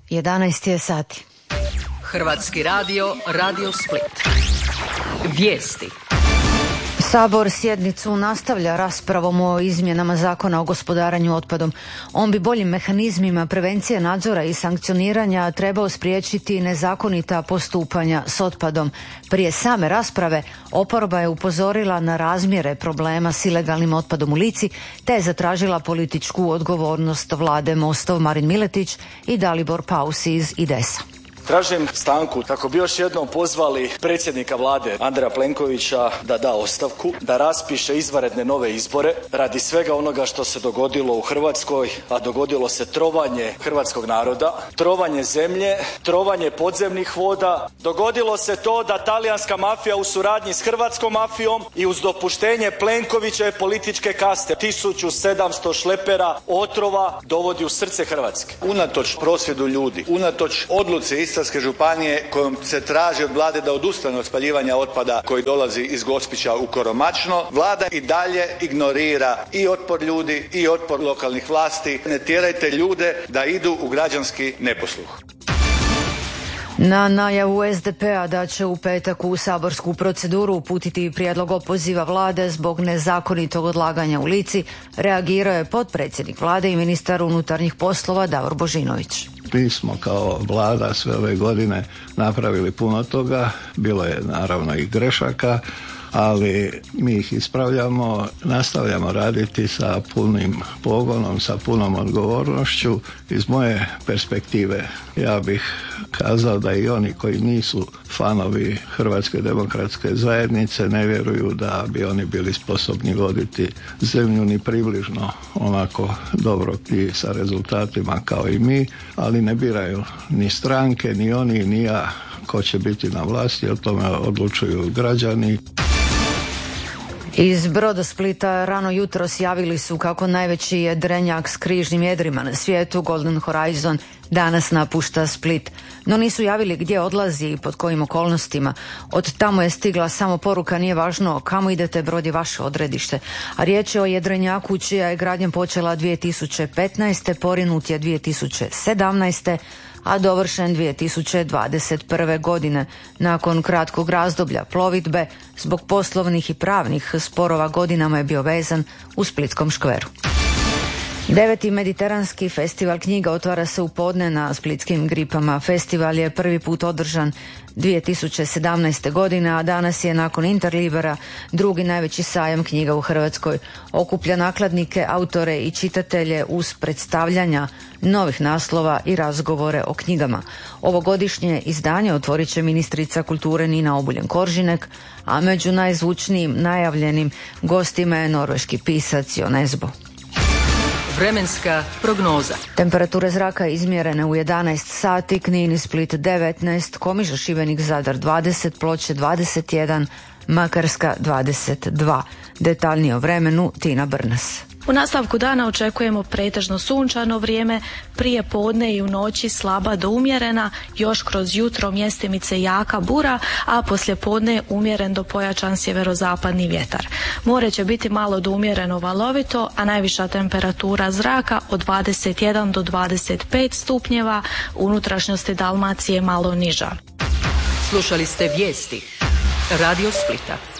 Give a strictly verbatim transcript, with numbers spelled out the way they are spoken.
jedanaest je sati. Hrvatski radio, Radio Split. Vijesti. Sabor sjednicu nastavlja raspravom o izmjenama Zakona o gospodaranju otpadom. On bi boljim mehanizmima prevencije, nadzora i sankcioniranja trebao spriječiti nezakonita postupanja s otpadom. Prije same rasprave oporba je upozorila na razmjere problema s ilegalnim otpadom u Lici, te je zatražila političku odgovornost vlade Mostov Marin Miletić i Dalibor Pausi iz I D E S-a. Tražim stanku kako bi još jednom pozvali predsjednika vlade Andreja Plenkovića da da ostavku, da raspiše izvanredne nove izbore radi svega onoga što se dogodilo u Hrvatskoj, a dogodilo se trovanje hrvatskog naroda, trovanje zemlje, trovanje podzemnih voda. Dogodilo se to da talijanska mafija u suradnji s hrvatskom mafijom i uz dopuštenje Plenkovićeve političke kaste tisuću sedamsto šlepera otrova dovodi u srce Hrvatske. Unatoč prosvjedu ljudi, unatoč odluci Istarske županije kojom se traži od vlade da odustane od spaljivanja otpada koji dolazi iz Gospića u Koromačno, vlada i dalje ignorira i otpor ljudi i otpor lokalnih vlasti. Ne tjerajte ljude da idu u građanski neposluh. Na najavu S D P-a da će u petak u saborsku proceduru uputiti prijedlog opoziva vlade zbog nezakonitog odlaganja u Lici, reagirao je potpredsjednik vlade i ministar unutarnjih poslova Davor Božinović. Mi smo kao vlada sve ove godine napravili puno toga, bilo je naravno i grešaka, ali mi ih ispravljamo, nastavljamo raditi sa punim pogonom, sa punom odgovornošću. Iz moje perspektive ja bih kazao da i oni koji nisu fanovi Hrvatske demokratske zajednice ne vjeruju da bi oni bili sposobni voditi zemlju ni približno onako dobro i sa rezultatima kao i mi, ali ne biraju ni stranke, ni oni, ni ja ko će biti na vlasti, o tome odlučuju građani. Iz Brodosplita rano jutros javili su kako najveći jedrenjak s križnim jedrima na svijetu, Golden Horizon, danas napušta Split. No nisu javili gdje odlazi i pod kojim okolnostima. Od tamo je stigla samo poruka: nije važno kamo idete, brod je vaše odredište. A riječ je o jedrenjaku čija je gradnja počela dvije tisuće petnaeste, porinut je dvije tisuće sedamnaeste, a dovršen dvije tisuće dvadeset prve. godine. Nakon kratkog razdoblja plovidbe, zbog poslovnih i pravnih sporova godinama je bio vezan u Splitskom škveru. Deveti mediteranski festival knjiga otvara se u podne na splitskim Gripama. Festival je prvi put održan dvije tisuće sedamnaeste. godine, a danas je nakon Interlibera drugi najveći sajam knjiga u Hrvatskoj. Okuplja nakladnike, autore i čitatelje uz predstavljanja novih naslova i razgovore o knjigama. Ovogodišnje izdanje otvorit će ministrica kulture Nina Obuljen Koržinek, a među najzvučnijim najavljenim gostima je norveški pisac Jon Esbo. Vremenska prognoza. Temperature zraka izmjerene u jedanaest sati, Knin i Split devetnaest, Komiža, Šibenik, Zadar dvadeset, Ploče dvadeset jedan, Makarska dvadeset dva. Detaljnije o vremenu Tina Brnas. U nastavku dana očekujemo pretežno sunčano vrijeme, prije podne i u noći slaba do umjerena, još kroz jutro mjestimice jaka bura, a poslije podne umjeren do pojačan sjeverozapadni vjetar. More će biti malo do umjereno valovito, a najviša temperatura zraka od dvadeset jedan do dvadeset pet stupnjeva, u unutrašnjosti Dalmacije malo niža. Slušali ste vijesti Radio Splita.